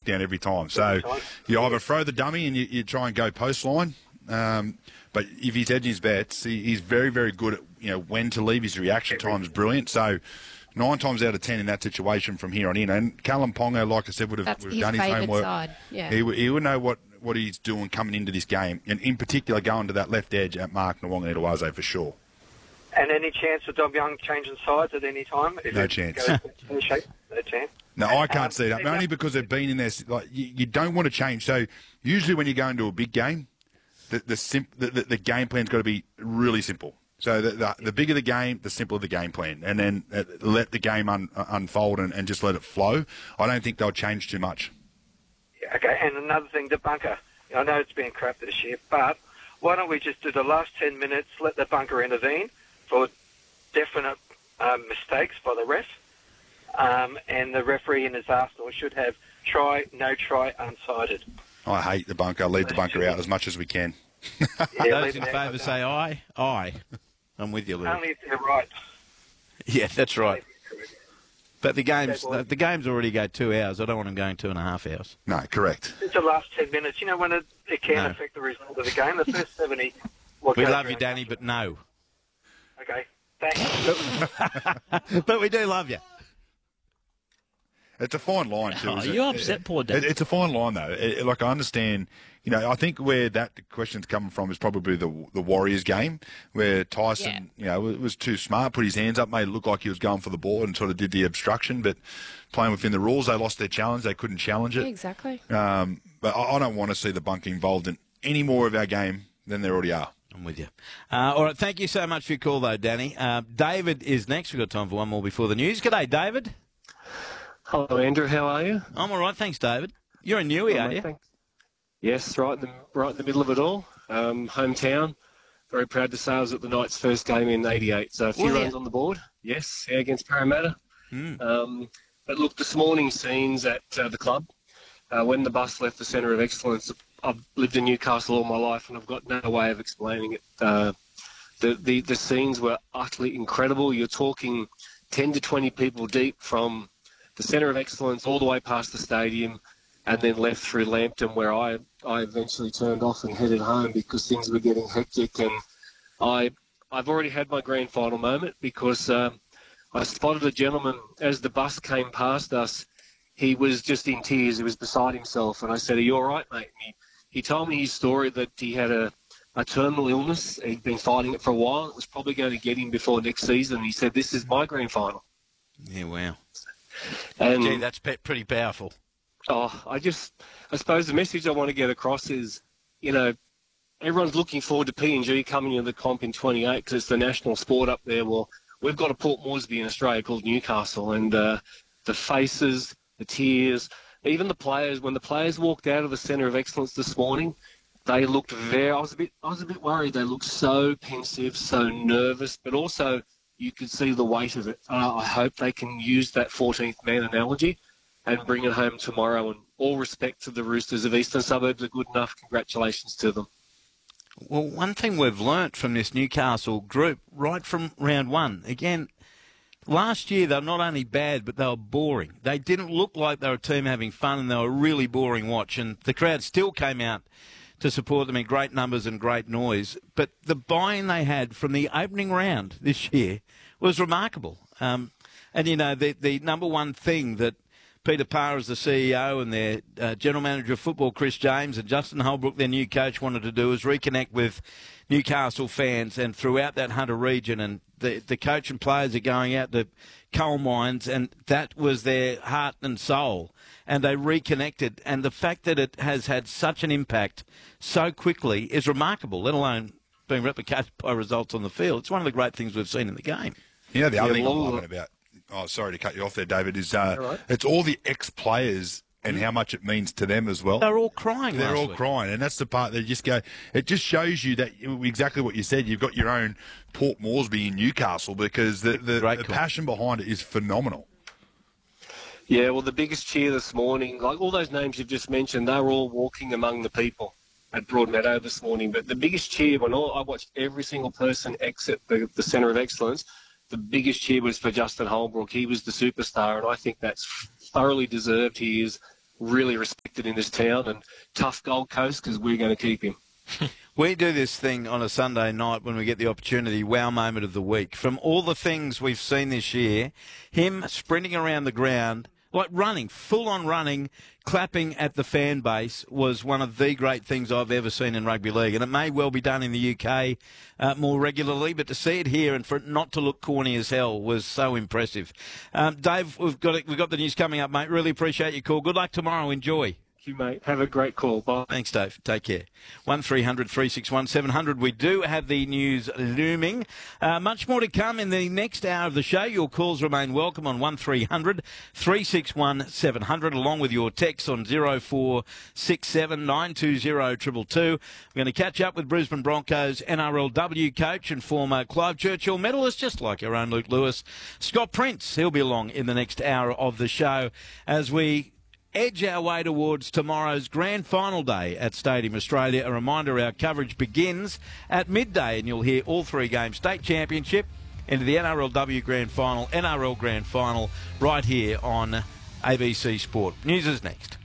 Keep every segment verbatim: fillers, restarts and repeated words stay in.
down every time. So you either throw the dummy and you, you try and go post line. Um, but if he's edging his bets, he, he's very, very good at you know when to leave. His reaction time is brilliant. So nine times out of ten in that situation from here on in. And Callum Ponga, like I said, would have, That's would have his done his favourite homework. side. Yeah. He, would- he would know what, what he's doing coming into this game, and in particular going to that left edge at Mark Nwonga-Edowaze for sure. And any chance of Dom Young changing sides at any time? If No it chance. goes in shape? No chance. No, I can't Um, see that. Only because they've been in there. Like you, you don't want to change. So usually when you go into a big game, the the, sim, the, the, the game plan's got to be really simple. So the, the the bigger the game, the simpler the game plan, and then uh, let the game un, uh, unfold and, and just let it flow. I don't think they'll change too much. Yeah, okay, and another thing, the bunker. I know it's been crap this year, but why don't we just do the last ten minutes, let the bunker intervene for definite um, mistakes by the ref, um, and the referee in his Arsenal should have try, no try, unsided. I hate the bunker. Leave the bunker out as much as we can. Yeah, Those in favour say aye. Aye. I'm with you, Lou. only if they're right. Yeah, that's right. But the game's the, the game's already go two hours. I don't want them going two and a half hours. No, correct. It's the last ten minutes. You know when it, it can No. affect the result of the game. The first seventy. What We goes love you, around. Danny, but no. Okay, thanks. But we do love you. It's a fine line too. Oh, isn't you it? upset poor It, Dan. it's a fine line though. It, like I understand, you know, I think where that question's coming from is probably the the Warriors game where Tyson, you know, was too smart, put his hands up, made it look like he was going for the ball and sort of did the obstruction, but playing within the rules, they lost their challenge. They couldn't challenge it. Yeah, exactly. Um, but I, I don't want to see the bunker involved in any more of our game than they already are. I'm with you. Uh, all right, thank you so much for your call, though, Danny. Uh, David is next. We've got time for one more before the news. G'day, David. Hello, Andrew. How are you? I'm all right, thanks, David. You're in Newey, Well, are mate, you? thanks. Yes, right in the right in the middle of it all. Um, hometown. Very proud to say I was at the Knights' first game in eighty-eight. So a few Were you? runs on the board. Yes, yeah, against Parramatta. Mm. Um, but look, this morning's scenes at uh, the club, uh, when the bus left the Centre of Excellence, I've lived in Newcastle all my life and I've got no way of explaining it. Uh, the, the, the scenes were utterly incredible. You're talking ten to twenty people deep from the Centre of Excellence all the way past the stadium and then left through Lambton where I, I eventually turned off and headed home because things were getting hectic. And I, I've already had my grand final moment because uh, I spotted a gentleman as the bus came past us. He was just in tears. He was beside himself. And I said, "Are you all right, mate?" And he, he told me his story that he had a, a terminal illness. He'd been fighting it for a while. It was probably going to get him before next season. He said, "This is my grand final." Yeah, wow. And Gee, that's pe- pretty powerful. oh, I just, I suppose the message I want to get across is, you know, everyone's looking forward to P N G coming into the comp in twenty-eight because it's the national sport up there. Well, we've got a Port Moresby in Australia called Newcastle, and uh, the faces, the tears, even the players. When the players walked out of the Centre of Excellence this morning, they looked very. I was a bit. I was a bit worried. They looked so pensive, so nervous, but also you could see the weight of it. Uh, I hope they can use that fourteenth man analogy and bring it home tomorrow. And all respect to the Roosters of Eastern Suburbs are good enough. Congratulations to them. Well, one thing we've learnt from this Newcastle group right from round one, again, last year they were not only bad, but they were boring. They didn't look like they were a team having fun, and they were a really boring watch. And the crowd still came out to support them in great numbers and great noise. But the buy-in they had from the opening round this year was remarkable. Um, and, you know, the, the number one thing that Peter Parr, as the C E O, and their uh, General Manager of Football, Chris James, and Justin Holbrook, their new coach, wanted to do is reconnect with Newcastle fans and throughout that Hunter region. And the, the coach and players are going out to coal mines, and that was their heart and soul. And they reconnected. And the fact that it has had such an impact so quickly is remarkable, let alone being replicated by results on the field. It's one of the great things we've seen in the game. You know, the other Yeah, thing well, I'm loving about, oh, sorry to cut you off there, David, is uh, right. it's all the ex-players and how much it means to them as well. They're all crying They're last all week. crying, and that's the part that just go. It just shows you that exactly what you said. You've got your own Port Moresby in Newcastle because the, the, Great the call. passion behind it is phenomenal. Yeah, well, the biggest cheer this morning, like all those names you've just mentioned, they were all walking among the people at Broadmeadow this morning. But the biggest cheer, when all, I watched every single person exit the, the Centre of Excellence, the biggest cheer was for Justin Holbrook. He was the superstar, and I think that's thoroughly deserved. He is really respected in this town, and tough Gold Coast because we're going to keep him. We do this thing on a Sunday night when we get the opportunity, wow moment of the week. From all the things we've seen this year, him sprinting around the ground, like running, full-on running, clapping at the fan base was one of the great things I've ever seen in rugby league. And it may well be done in the U K uh, more regularly, but to see it here and for it not to look corny as hell was so impressive. Um, Dave, we've got it, we've got the news coming up, mate. Really appreciate your call. Good luck tomorrow. Enjoy. You, mate. Have a great call. Bye. Thanks, Dave. Take care. one three hundred three six one seven hundred. We do have the news looming. Uh, much more to come in the next hour of the show. Your calls remain welcome on one three hundred three six one seven hundred, along with your texts on zero four six seven nine two zero two two two. We're going to catch up with Brisbane Broncos N R L W coach and former Clive Churchill medalist, just like our own Luke Lewis, Scott Prince. He'll be along in the next hour of the show as we edge our way towards tomorrow's grand final day at Stadium Australia. A reminder, our coverage begins at midday and you'll hear all three games, state championship into the N R L W grand final, N R L grand final, right here on A B C Sport. News is next.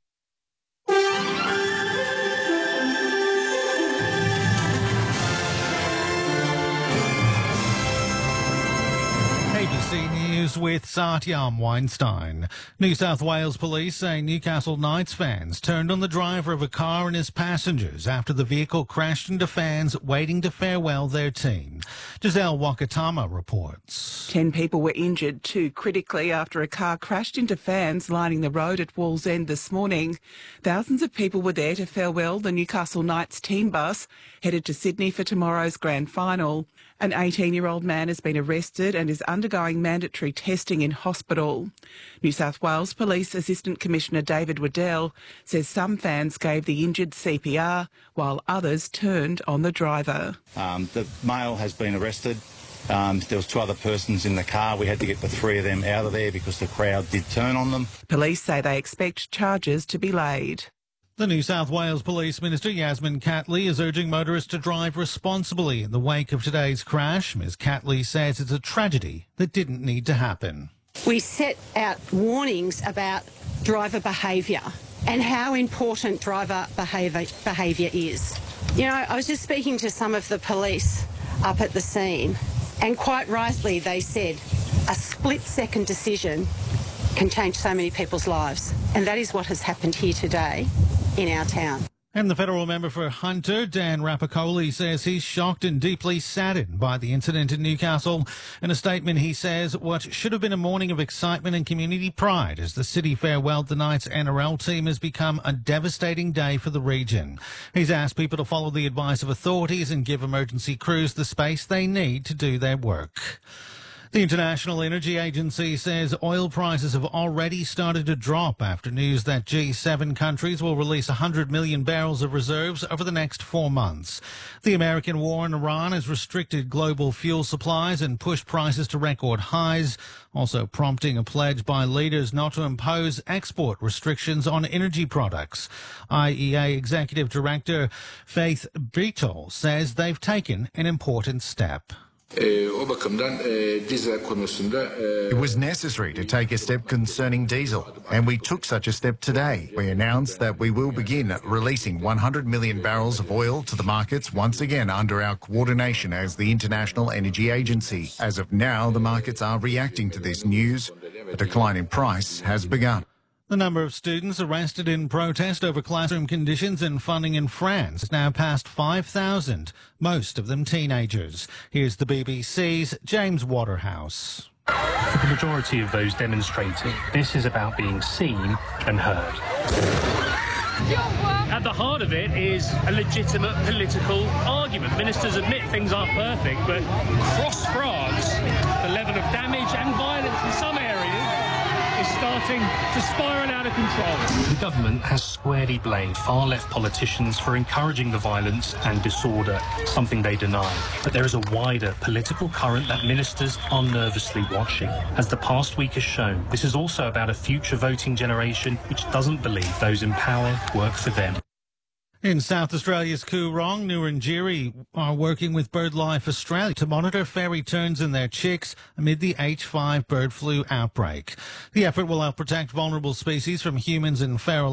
A B C News with Satyam Weinstein. New South Wales police say Newcastle Knights fans turned on the driver of a car and his passengers after the vehicle crashed into fans waiting to farewell their team. Giselle Wakatama reports. Ten people were injured, two critically, after a car crashed into fans lining the road at Wallsend this morning. Thousands of people were there to farewell the Newcastle Knights team bus headed to Sydney for tomorrow's grand final. An eighteen-year-old man has been arrested and is undergoing mandatory testing in hospital. New South Wales Police Assistant Commissioner David Waddell says some fans gave the injured C P R while others turned on the driver. Um, the male has been arrested. Um, there was two other persons in the car. We had to get the three of them out of there because the crowd did turn on them. Police say they expect charges to be laid. The New South Wales Police Minister Yasmin Catley is urging motorists to drive responsibly in the wake of today's crash. Ms Catley says it's a tragedy that didn't need to happen. We set out warnings about driver behaviour and how important driver behaviour behaviour is. You know, I was just speaking to some of the police up at the scene, and quite rightly they said a split-second decision can change so many people's lives, and that is what has happened here today in our town. And the federal member for Hunter, Dan Rapopoli, says he's shocked and deeply saddened by the incident in Newcastle. In a statement, he says what should have been a morning of excitement and community pride as the city farewelled the Knights N R L team has become a devastating day for the region. He's asked people to follow the advice of authorities and give emergency crews the space they need to do their work. The International Energy Agency says oil prices have already started to drop after news that G seven countries will release one hundred million barrels of reserves over the next four months. The American war in Iran has restricted global fuel supplies and pushed prices to record highs, also prompting a pledge by leaders not to impose export restrictions on energy products. I E A Executive Director Faith Brito says they've taken an important step. It was necessary to take a step concerning diesel, and we took such a step today. We announced that we will begin releasing one hundred million barrels of oil to the markets once again under our coordination as the International Energy Agency. As of now, the markets are reacting to this news. A decline in price has begun. The number of students arrested in protest over classroom conditions and funding in France has now passed five thousand, most of them teenagers. Here's the B B C's James Waterhouse. For the majority of those demonstrating, this is about being seen and heard. At the heart of it is a legitimate political argument. Ministers admit things aren't perfect, but across France, the level of damage and violence in some areas is starting to spiral out of control. The government has squarely blamed far-left politicians for encouraging the violence and disorder, something they deny. But there is a wider political current that ministers are nervously watching. As the past week has shown, this is also about a future voting generation which doesn't believe those in power work for them. In South Australia's Coorong, Nurrungiri are working with BirdLife Australia to monitor fairy terns and their chicks amid the H five bird flu outbreak. The effort will help protect vulnerable species from humans and feral